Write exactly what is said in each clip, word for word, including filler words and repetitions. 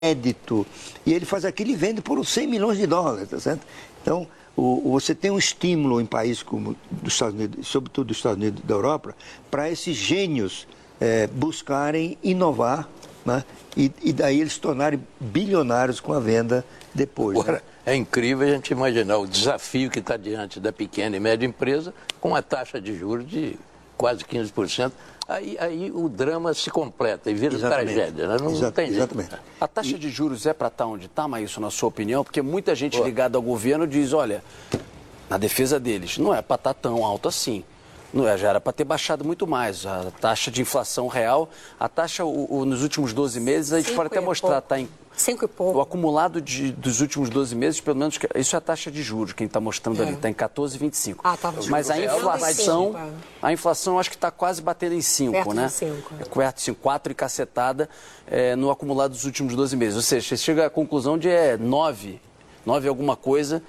crédito, e ele faz aquilo e vende por cem milhões de dólares, tá certo? Então, o, o, você tem um estímulo em países como os Estados Unidos, sobretudo os Estados Unidos da Europa, para esses gênios é, buscarem inovar, né? e, e daí eles se tornarem bilionários com a venda depois. Agora, né? é incrível a gente imaginar o desafio que está diante da pequena e média empresa com a taxa de juros de quase quinze por cento. Aí, aí o drama se completa e vira Exatamente. tragédia, né? Não, Exato, não tem jeito. Exatamente. A taxa de juros é para estar onde está, Maílson, na sua opinião? Porque muita gente ligada ao governo diz, olha, na defesa deles, não é para estar tão alto assim. Não é, já era para ter baixado muito mais. A taxa de inflação real, a taxa o, o, nos últimos doze meses, a gente pode até mostrar, está em... Cinco e pouco. O acumulado de, dos últimos doze meses, pelo menos, isso é a taxa de juros, quem está mostrando é. ali, está em quatorze vírgula vinte e cinco. Ah, tá. Mas a inflação, a inflação acho que está quase batendo em cinco, né? cinco. É perto de cinco, quatro e cacetada é, no acumulado dos últimos doze meses. Ou seja, você chega à conclusão de é nove, nove alguma coisa,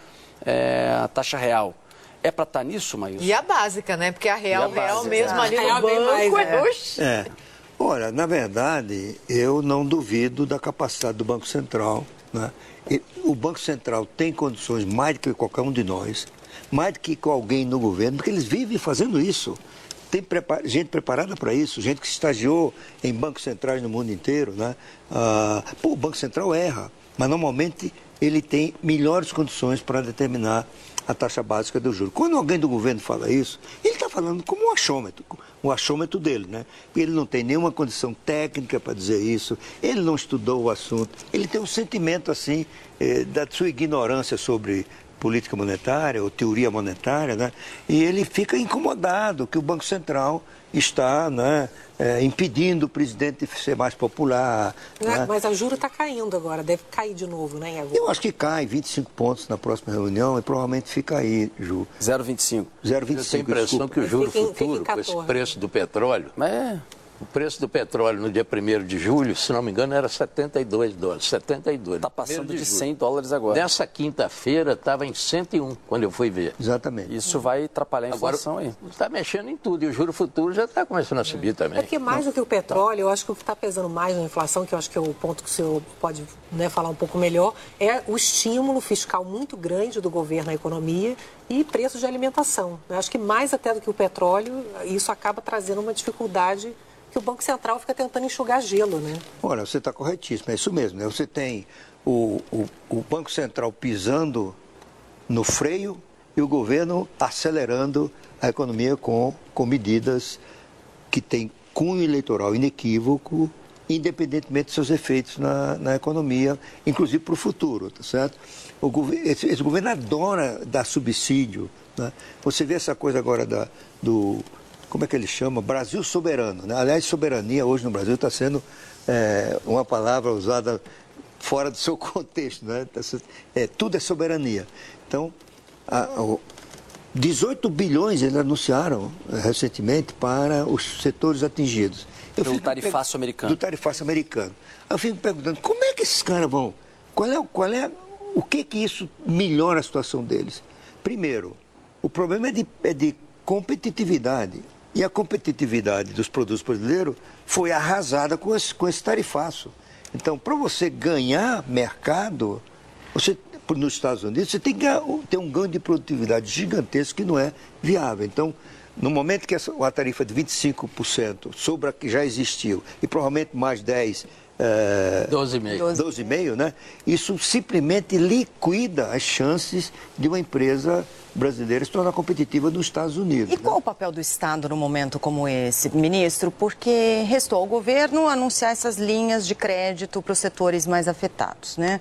é, a taxa real. É para estar nisso, Maílson? E a básica, né? Porque a real, a real básica, mesmo é. ali no Real banco, bem mais, é. é. É. Olha, na verdade, eu não duvido da capacidade do Banco Central, né? E o Banco Central tem condições mais do que qualquer um de nós, mais do que com alguém no governo, porque eles vivem fazendo isso. Tem prepar... gente preparada para isso, gente que estagiou em bancos centrais no mundo inteiro, né? Ah, pô, o Banco Central erra, mas normalmente ele tem melhores condições para determinar a taxa básica do juro. Quando alguém do governo fala isso, ele está falando como um achômetro, o achômetro dele, né? Ele não tem nenhuma condição técnica para dizer isso, ele não estudou o assunto, ele tem um sentimento assim eh, da sua ignorância sobre política monetária ou teoria monetária, né? E ele fica incomodado que o Banco Central está, né, é, impedindo o presidente de ser mais popular. Né? Mas a juro está caindo agora, deve cair de novo, né, em agosto? Eu acho que cai vinte e cinco pontos na próxima reunião e provavelmente fica aí, Ju. zero vírgula vinte e cinco. zero vírgula vinte e Eu cinco, tenho a impressão desculpa. que o juro Fica em- futuro, fica em com esse quatorze. preço do petróleo, É. o preço do petróleo no dia primeiro de julho, se não me engano, era setenta e dois dólares. setenta e dois. Está passando de julho. cem dólares agora. Nessa quinta-feira estava em cento e um, quando eu fui ver. Exatamente. Isso vai atrapalhar a Agora inflação aí. está mexendo em tudo e o juro futuro já está começando a subir também. É porque mais do que o petróleo, eu acho que o que está pesando mais na inflação, que eu acho que é o ponto que o senhor pode, né, falar um pouco melhor, é o estímulo fiscal muito grande do governo à economia e preços de alimentação. Eu acho que mais até do que o petróleo, isso acaba trazendo uma dificuldade que o Banco Central fica tentando enxugar gelo, né? Olha, você está corretíssimo, é isso mesmo, né? Você tem o, o, o Banco Central pisando no freio e o governo acelerando a economia com, com medidas que têm cunho eleitoral inequívoco, independentemente dos seus efeitos na, na economia, inclusive para o futuro, tá certo? O governo, esse, esse governo adora dar subsídio, né? Você vê essa coisa agora da, do... como é que ele chama? Brasil soberano, né? Aliás, soberania hoje no Brasil está sendo é, uma palavra usada fora do seu contexto, né? É, tudo é soberania. Então, a, a, dezoito bilhões eles anunciaram é, recentemente para os setores atingidos. Eu Do fico tarifácio pe- americano. Do tarifácio americano. Eu fico perguntando, como é que esses caras vão? Qual é, qual é, o que que isso melhora a situação deles? Primeiro, o problema é de, é de competitividade. E a competitividade dos produtos brasileiros foi arrasada com esse, com esse tarifaço. Então, para você ganhar mercado, você, nos Estados Unidos, você tem que ter um ganho de produtividade gigantesco que não é viável. Então, no momento que essa, uma tarifa de vinte e cinco por cento sobre a que já existiu, e provavelmente mais dez por cento, é, doze vírgula cinco. doze vírgula cinco, né? Isso simplesmente liquida as chances de uma empresa brasileira se tornar competitiva nos Estados Unidos. E qual né? o papel do Estado num momento como esse, ministro? Porque restou ao governo anunciar essas linhas de crédito para os setores mais afetados, né?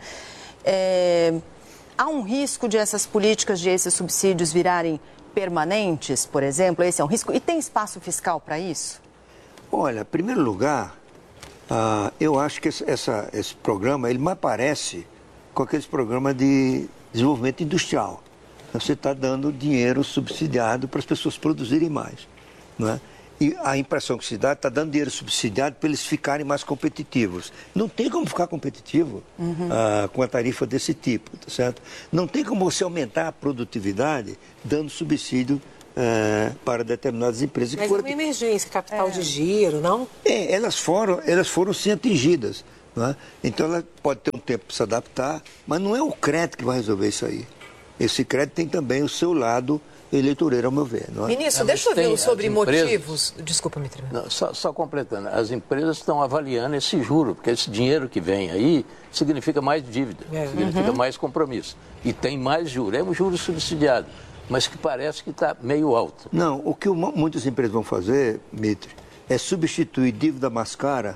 É, há um risco de essas políticas, de esses subsídios virarem permanentes, por exemplo? Esse é um risco? E tem espaço fiscal para isso? Olha, em primeiro lugar, ah, eu acho que esse, essa, esse programa, ele mais parece com aqueles programas de desenvolvimento industrial. Você está dando dinheiro subsidiado para as pessoas produzirem mais, não é? E a impressão que se dá está dando dinheiro subsidiado para eles ficarem mais competitivos. Não tem como ficar competitivo uhum. ah, com a tarifa desse tipo, tá certo? Não tem como você aumentar a produtividade dando subsídio ah, para determinadas empresas. Mas que foram... é uma emergência, capital é. de giro, não? É, elas foram, elas foram sim atingidas. Não é? Então ela pode ter um tempo para se adaptar, mas não é o crédito que vai resolver isso aí. Esse crédito tem também o seu lado eleitoreiro, ao meu ver. Não é? Ministro, É, deixa eu ver sobre empresas... motivos. Desculpa, me Não, só, só completando, as empresas estão avaliando esse juro, porque esse dinheiro que vem aí significa mais dívida, É. significa Uhum. mais compromisso. E tem mais juro. É um juro subsidiado, mas que parece que está meio alto. Não, o que uma- muitas empresas vão fazer, Mitre, é substituir dívida mais cara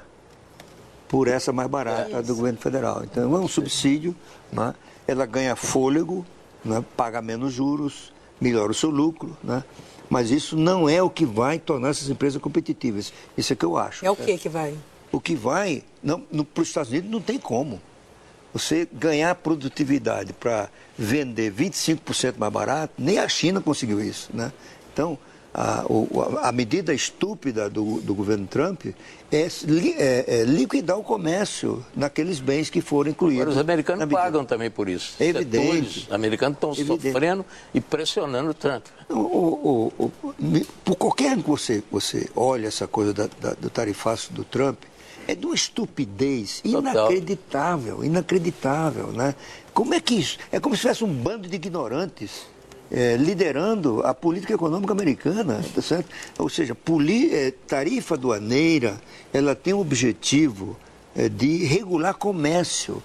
por essa mais barata do governo federal. Então é um subsídio, né? Ela ganha fôlego, né? Paga menos juros, melhora o seu lucro, né? Mas isso não é o que vai tornar essas empresas competitivas. Isso é que eu acho. É o que que vai? O que vai, para os Estados Unidos não tem como. Você ganhar produtividade para vender vinte e cinco por cento mais barato, nem a China conseguiu isso, né? Então, a, o- a medida estúpida do, do governo Trump é, li- é- é liquidar o comércio naqueles bens que foram incluídos. Agora, os americanos na medida. pagam também por isso. É evidente. Setores americanos estão Evidente. sofrendo e pressionando o Trump. O- o- o- o- me- por qualquer ano que você, você olha essa coisa da- da- do tarifaço do Trump, é de uma estupidez Total. inacreditável, inacreditável, né? Como é que isso? É como se tivesse um bando de ignorantes eh, liderando a política econômica americana, tá certo? Ou seja, poli- eh, tarifa aduaneira, ela tem o objetivo eh, de regular comércio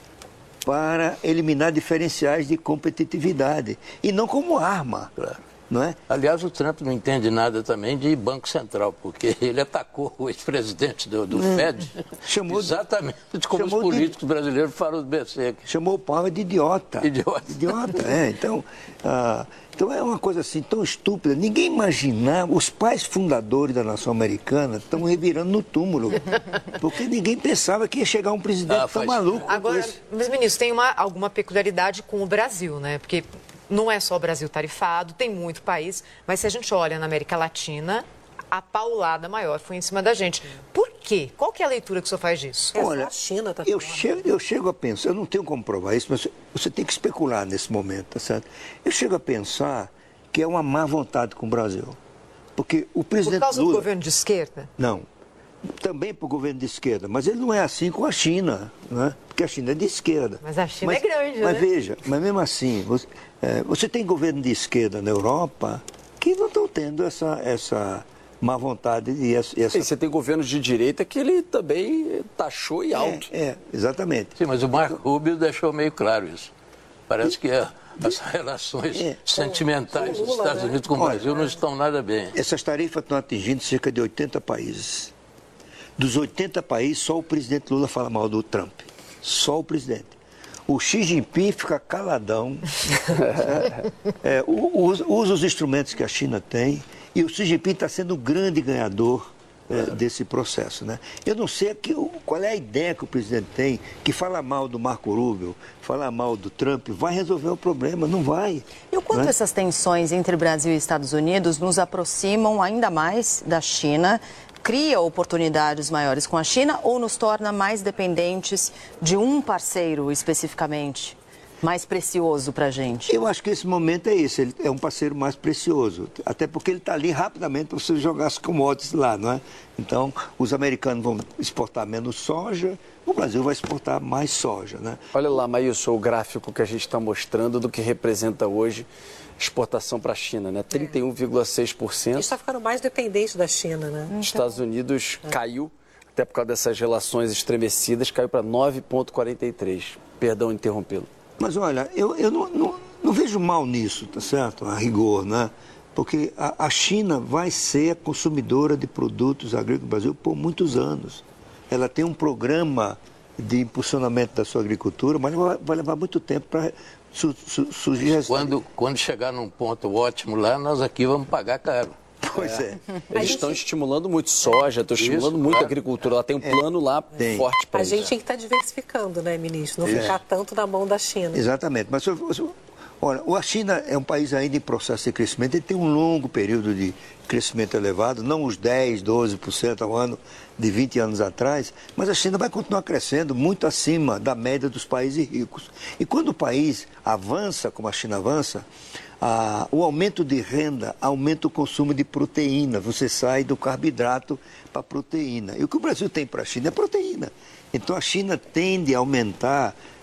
para eliminar diferenciais de competitividade e não como arma, Claro. não é? Aliás, o Trump não entende nada também de Banco Central, porque ele atacou o ex-presidente do, do Fed Chamou de- exatamente como os chamou de- políticos brasileiros falam do B C. aqui. Chamou o Powell de idiota. Idiota. Idiota, é. Então, ah, então é uma coisa assim tão estúpida. Ninguém imaginava, os pais fundadores da nação americana estão revirando no túmulo. Porque ninguém pensava que ia chegar um presidente Ah, tão faz- maluco. quanto Agora, esse. mas, ministro, tem uma, alguma peculiaridade com o Brasil, né? Porque não é só o Brasil tarifado, tem muito país, mas se a gente olha na América Latina, a paulada maior foi em cima da gente. Por quê? Qual que é a leitura que o senhor faz disso? É só a China, tá eu falando. chego, eu chego a pensar, eu não tenho como provar isso, mas você tem que especular nesse momento, tá certo? Eu chego a pensar que é uma má vontade com o Brasil. Porque o Por presidente causa Lula... do governo de esquerda? Não. Também para o governo de esquerda, mas ele não é assim com a China, né? Porque a China é de esquerda. Mas a China é grande, mas né? veja, mas mesmo assim, você, é, você tem governo de esquerda na Europa que não estão tendo essa, essa má vontade e essa... e essa- E você tem governos de direita que ele também taxou e alto. É, é, exatamente. Sim, mas o Marco Rubio deixou meio claro isso. Parece que é, as relações É. sentimentais dos Lula, Estados né? Unidos com o Olha, Brasil não estão nada bem. Essas tarifas estão atingindo cerca de oitenta países. Dos oitenta países, só o presidente Lula fala mal do Trump. Só o presidente. O Xi Jinping fica caladão, né? É, u- usa, usa os instrumentos que a China tem, e o Xi Jinping está sendo o grande ganhador é, desse processo, né? Eu não sei aqui, o- qual é a ideia que o presidente tem, que fala mal do Marco Rubio, fala mal do Trump, vai resolver o problema, não vai. E o quanto né? essas tensões entre Brasil e Estados Unidos nos aproximam ainda mais da China, cria oportunidades maiores com a China ou nos torna mais dependentes de um parceiro especificamente, mais precioso para a gente? Eu acho que esse momento é esse, ele é um parceiro mais precioso, até porque ele está ali rapidamente para você jogar as commodities lá, não é? Então, os americanos vão exportar menos soja, o Brasil vai exportar mais soja, né? Olha lá, Maílson, o gráfico que a gente está mostrando do que representa hoje exportação para a China, né? trinta e um vírgula seis por A gente cento. está ficando mais dependente da China, né? Estados Unidos caiu, até por causa dessas relações estremecidas, caiu para nove vírgula quarenta e três. Perdão interrompê-lo. Mas olha, eu, eu não, não, não vejo mal nisso, tá certo? A rigor, né? Porque a, a China vai ser a consumidora de produtos agrícolas do Brasil por muitos anos. Ela tem um programa de impulsionamento da sua agricultura, mas vai, vai levar muito tempo para su, su, surgir resultados. Quando, quando chegar num ponto ótimo lá, nós aqui vamos pagar caro. Pois é. Eles estão estimulando muito soja, estão estimulando muito a claro. agricultura. Ela tem um plano lá Tem. forte para A isso. gente tem que estar diversificando, né, ministro? Não ficar tanto na mão da China. Exatamente. Mas, olha, a China é um país ainda em processo de crescimento, ele tem um longo período de crescimento elevado, não os dez, doze por cento ao ano de vinte anos atrás, mas a China vai continuar crescendo muito acima da média dos países ricos. E quando o país avança, como a China avança, a, o aumento de renda aumenta o consumo de proteína. Você sai do carboidrato para a proteína. E o que o Brasil tem para a China é proteína. Então a China tende a aumentar